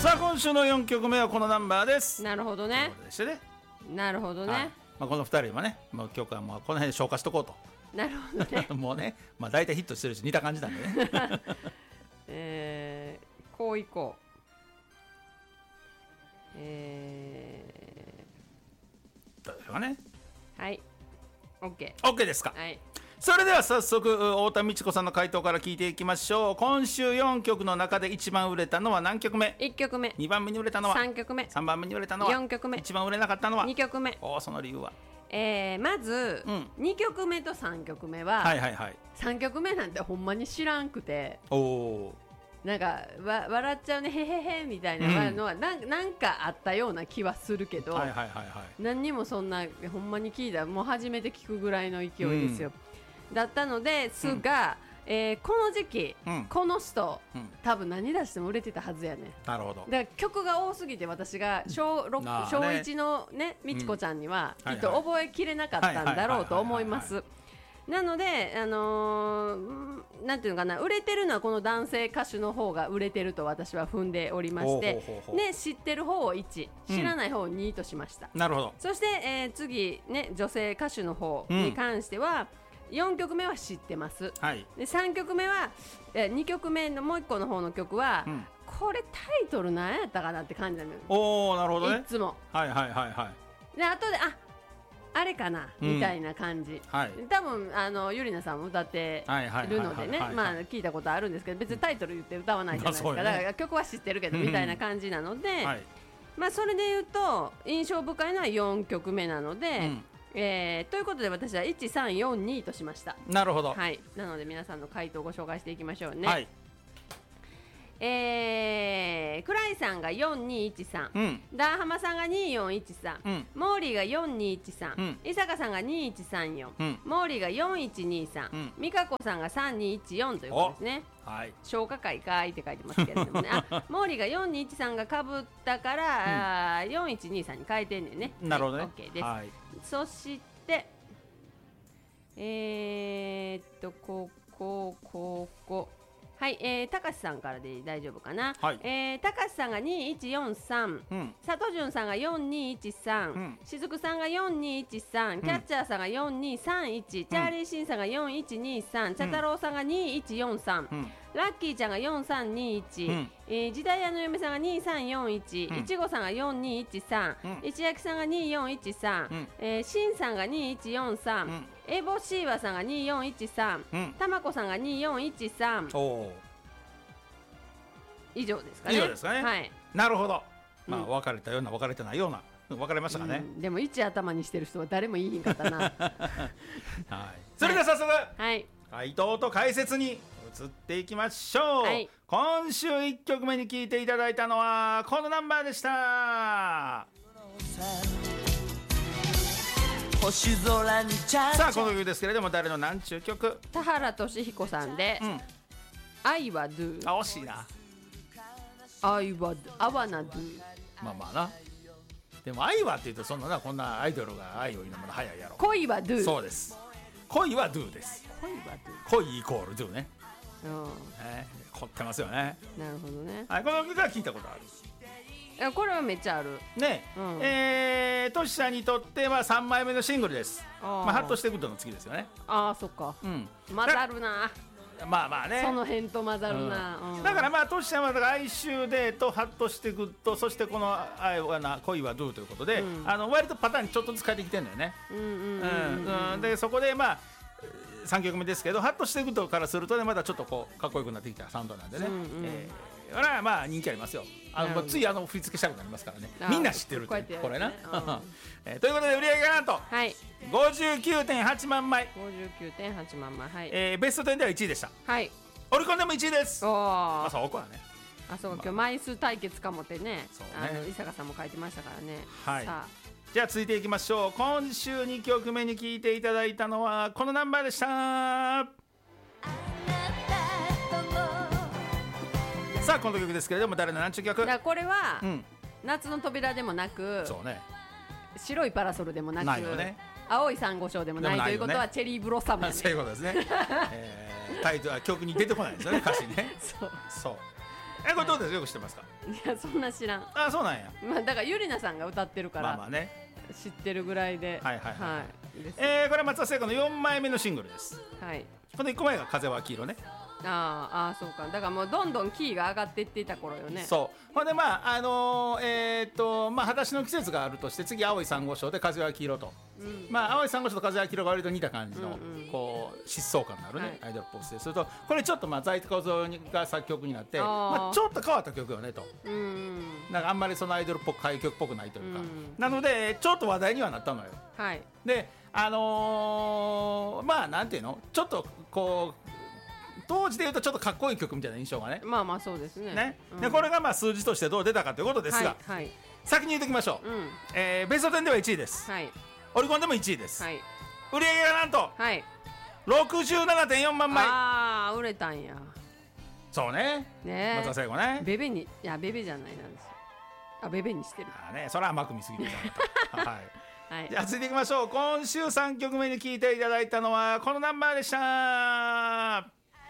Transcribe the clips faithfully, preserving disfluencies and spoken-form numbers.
さあ今週のよんきょくめはこのナンバーです。 なるほどね。 ということでしてね、 なるほどね、 はい、まあ、このふたりはね、もう曲はもうこの辺で消化しとこうと。 なるほどねもうね、まあ、大体ヒットしてるし似た感じなんでねえー、こういこう。えー、どうでしょうかね。 はい OK, OK ですか。 はい、 それでは早速太田美智子さんの回答から聞いていきましょう。今週よんきょくの中で一番売れたのは何曲目？ いっきょくめ、 にばんめに売れたのは？ さんきょくめ、 さんばんめに売れたのは？ よんきょくめ、 一番売れなかったのは？ にきょくめ。 おー、その理由は？ えー、まず、 うん、 にきょくめとさんきょくめは、 はいはいはい、 さんきょくめなんてほんまに知らんくて、 おー、 なんかわ笑っちゃうねへへへみたいなのは、うん、なんなんかあったような気はするけど、 はいはいはいはい、 何にもそんなほんまに聞いたもう初めて聞くぐらいの勢いですよ、うん、だったのですが、うん、えー、この時期、うん、この人、うん、多分何出しても売れてたはずやね。 なるほど。 だから曲が多すぎて私が小ろく、小いちのねみちこちゃんにはきっと覚えきれなかったんだろうと思います。なので、あのー、なんていうのかな、売れてるのはこの男性歌手の方が売れてると私は踏んでおりまして、ほうほうほうほう、ね、知ってる方をいち、知らない方をにとしました、うん、なるほど。そして、えー、次、ね、女性歌手の方に関しては、うん、よんきょくめは知ってます、はい、でさんきょくめは、えー、にきょくめのもういっこの方の曲は、うん、これタイトル何やったかなって感じなのよ。おー、なるほどね。いつもはいはいはいはい。で後でああれかな、うん、みたいな感じ、はい、多分あのゆりなさんも歌ってるのでね、まあ聞いたことあるんですけど、別にタイトル言って歌わないじゃないですか、うん、だから曲は知ってるけどみたいな感じなので、うん、はい、まあそれで言うと印象深いのはよんきょくめなので、うん、えー、ということで私はいちさんよんにとしました。なるほど、はい、なので皆さんの回答をご紹介していきましょうね。はい、えー、クライさんがよんにいちさん、うん、ダーハマさんがによんいちさん、うん、モーリーがよんにいちさん、うん、伊坂さんがにいちさんよん、うん、モーリーがよんいちにさん、うん、美香子さんがさんにいちよんということですね。はい、消化会かいって書いてますけれどもねあ、モーリーがよんにいちさんがかぶったから、うん、よんいちにさんに変えてんねんね。なるほどね、はい、OK です、はい、そしてえー、っとここここはい、えー、高橋さんからで大丈夫かな、はい、えー、高橋さんがにいちよんさん、うん、佐藤潤さんがよんにいちさん、うん、しずくさんがよんにいちさん、うん、キャッチャーさんがよんにさんいち、うん、チャーリーシンさんがよんいちにさん、うん、茶太郎さんがにいちよんさん、うん、ラッキーちゃんがよんさんにいち、うん、えー、時代屋の嫁さんがにさんよんいち、うん、いちごさんがよんにいちさん、うん、石焼さんがによんいちさん、うん、えー、しんさんがにいちよんさん、うん、エボシーワさんがによんいちさん、うん、たまこさんがによんいちさん、お以上ですかね。以上ですかね、はい、なるほど、まあ、うん、分かれたような分かれてないような分かれましたかね、うん、でもいち頭にしてる人は誰もいいんかったなはい、それでは早速、はい、回答と解説に移っていきましょう、はい、今週いっきょくめに聴いていただいたのはこのナンバーでした。星空にさあこの曲ですけれども誰の何ちゅう曲？田原俊彦さんで、うん、愛は Do。 あ、惜しいな。愛はアワナ Do。 まあまあな。でも愛はって言うとそんなな、こんなアイドルが愛を言うのも早いやろ。恋は Do。 そうです、恋は Do です。恋は Do、 恋イコール Do ね。うん、ね、凝ってますよね。なるほどね、はい、この曲は聞いたことある。いやこれはめっちゃあるね、うん、えー、トシさんにとってはさんまいめのシングルです。あ、まあ、ハッとしてくるの次ですよね。ああそっか、うん、混ざるな。まあまあね、その辺と混ざるな、うんうん、だからまあトシさんは哀愁でとハッとしてくると、そしてこの愛はな恋は Do ということで、うん、あの割とパターンにちょっとずつ変えてきてるんだよね。でそこでまあさんきょくめですけど、ハッとしてくるからするとね、まだちょっとこうかっこよくなってきたサウンドなんでね、うんうん、えー、これはまあ人気ありますよ。あのついあの振り付けしたくなりますからね、みんな知ってるってこれな、えー、ということで売り上げがなんと、はい、ごじゅうきゅうてんはちまんまい、 ごじゅうきゅうてんはちまんまい、はい、えー、ベストじゅうではいちいでした。はい、オリコンでもいちいです。お、まあ、そうこはね、あ、そう、今日枚数対決かもってね、あの伊坂さんも書いてましたからね。はい、さあじゃあ続いていきましょう。今週にきょくめに聴いていただいたのはこのナンバーでした。さあこの曲ですけれども誰の何ちゅう曲？だこれは、うん、夏の扉でもなく、そうね、白いパラソルでもなく、ないよね、青い珊瑚礁でもない、でもないよね、ということはチェリーブロッサム、ね、そういうことですね、えー、タイトルは曲に出てこないですよね歌詞ねそうそうえこれどうですよく知ってますか？ いやそんな知らん。 あそうなんや。 まあだからゆりなさんが歌ってるからまあまあね知ってるぐらいで。 はいはいはい、はい、 えー、これは松田聖子のよんまいめのシングルです。 はい。 このいっこまえが風は黄色ね。 ああそうか。だからもうどんどんキーが上がっていっていた頃よね。 そうほんでまああのー、えー、っとまあ裸足の季節があるとして次青い珊瑚礁で風は黄色と、うん、まあ青い珊瑚礁と風は黄色が割と似た感じの、うんうん、こう疾走感のあるね、はい、アイドルポップスでするとこれちょっとまあ在地構造が作曲になってまあ、ちょっと変わった曲よねと、うんうん、なんかあんまりそのアイドルっぽく歌謡曲っぽくないというか、うん、なのでちょっと話題にはなったのよ。 はい、 であのー、まあなんていうのちょっとこう当時でいうとちょっとかっこいい曲みたいな印象がね。 まあまあそうですね。 ね、 うん、 でこれがまあ数字としてどう出たかということですが、 はいはい、 先に言っておきましょう、うんえー、ベストテンではいちいです、はい、オリコンでもいちいです、はい、売り上げがなんと、はい、ろくじゅうななてんよんまんまい。 ああ売れたんや。 そうねね松田聖子ね。 ベベにいやベベじゃないなんですよ。あベベにしてる。 あ、ね、それは甘く見すぎてたはいはい、じゃあ続いていきましょう。今週さんきょくめに聴いていただいたのはこのナンバーでした。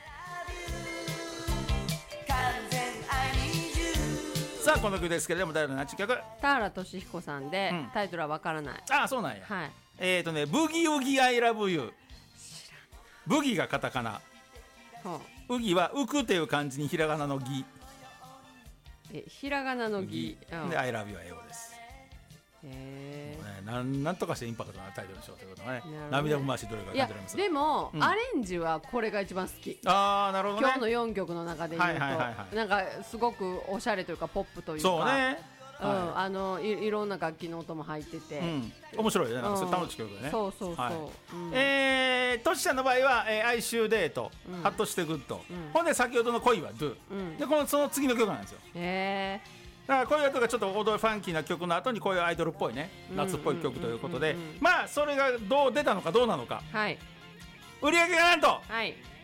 さあこの曲ですけれども誰の何ちゅう曲？ 田原俊彦さんで、うん、タイトルはわからない。 ああそうなんや、 はい、 えっ、ー、とねブギウギアイラブユー。ブギがカタカナ、ウギは浮くっていう漢字にひらがなのギ。 えひらがなのギでアイラブユーは英語です。へえ、ね、なんなんとかしてインパクトのあるタイトルにしようということがね。涙ぐましいどれか感じられます。 でも、うん、アレンジはこれが一番好き。 ああなるほどね。 今日のよんきょくの中で言うと、はいはいはいはい、なんかすごくおしゃれというかポップというか。 そうね。 うんはい、あの い, いろんな楽器の音も入ってて、うん、 面白いね。なんかそれ楽しい曲だね。 そうそうそう。はいうん、えー、トシちゃんの場合は、えー、哀愁デート、うん、ハッとしてグッド、うん、ほんで先ほどの恋はドゥ、うん、でこのその次の曲なんですよ。 へー。 だからこういうとかちょっと踊るファンキーな曲の後にこういうアイドルっぽいね夏っぽい曲ということで、まあそれがどう出たのかどうなのか、はい、売り上げがなんと、はい